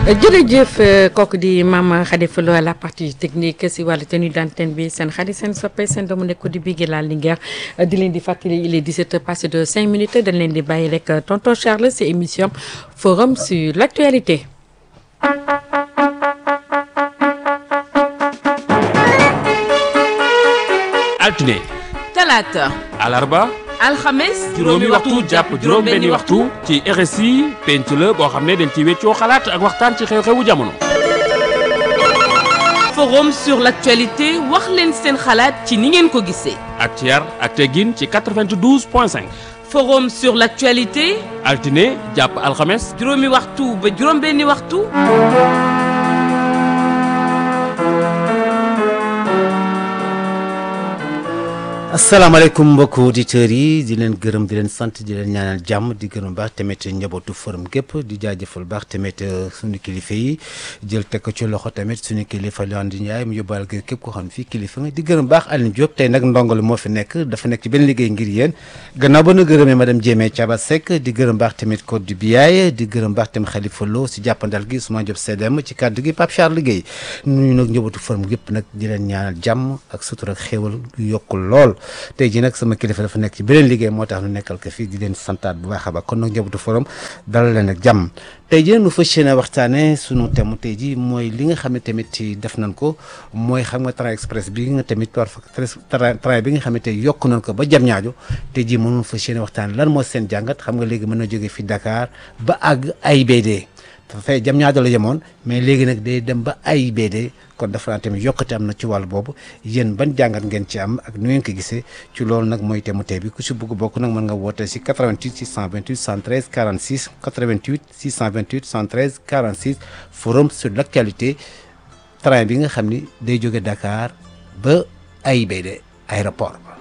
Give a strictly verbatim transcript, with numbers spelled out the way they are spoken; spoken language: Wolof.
jërëjëf kooku di Mame Khady Fallo à la partie technique si wàllu tenue d'antenne bi seen xarit seen soppe seen doomu nekk di Bigué la Linguère di leen di fàttali il est dix-sept heures passé de cinq minutes dañ leen di bàyyi rek tonton Charles si émission forum sur l'actualité. altine talaata alarba alxames juróomi waxtu jàpp juróom-benni waxtu ci R S I penc la boo xam ne dañ ci weccoo xalaat ak waxtaan ci xew-xewu jamono. forum sur l'actualité wax leen seen xalaat ci ni ngeen ko gisee. ak ci yar ak teggin ci quatre-vingt-douze point cinq. forum sur l'actualité. altine jàpp alxames. juróomi waxtu ba juróom-benni waxtu. asalaamaaleykum mbokki auditeurs yi di leen gërëm di leen sant di leen ñaanal jàmm di gërëm baax tamit njabootu forum gépp di jaajëfal baax tamit suñu kilifa yi jël teg ko ci loxo tamit suñu kilifa Leandre Ndiaye mu yóbbaal gi képp koo xam ne fii kilifa nga di gërëm baax Aline Diop tey nag ndongal moo fi nekk dafa nekk ci benn liggéey ngir yéen gannaaw ba nu gërëmee madame Diémé Thiaba Seck di gërëm baax tamit Code du Biaye di gërëm baax tamit Khalifa Lo si jàppandal gi Ousmane Diop C D M ci kàddu gi Pape Charles Liggéey nuyu nag njabootu forum gépp nag di leen ñaanal jàmm ak sutura ak xéewal yu yokkul lool tey jii nag sama kilifa dafa nekk ci beneen liggéey moo tax nu nekkal ko fii di leen santaat bu baax a baax kon nag njabootu forum dalal leen ak jàmm tey jii nu fas yéene waxtaane sunu thème tey jii mooy li nga xam ne tamit ci def nañ ko mooy xam nga train express bi nga tamit war fa train bi nga xam ne tey yokk nañ ko ba jam ñaajo tey jii mënoon fas yéene waxtaane lan mooy seen jàngat xam nga léegi mën na jógee fi Dakar ba àgg A I B D dafay jam ñaajo la yemoon mais léegi nag day dem ba A I B D kon dafa naa tamit yokkate am na ci wàllu boobu yéen ban jàngat ngeen ci am ak nu ngeen ko gisee ci loolu nag mooy thème tey bi ku si bëgg bokk nag mën nga woote si quatre-vingt-huit six cent vingt-huit cent treize quarante-six quatre-vingt-huit six cent vingt-huit cent treize quarante-six forum sur l'actualité train bi nga xam ni day jóge Dakar ba A I B D aéroport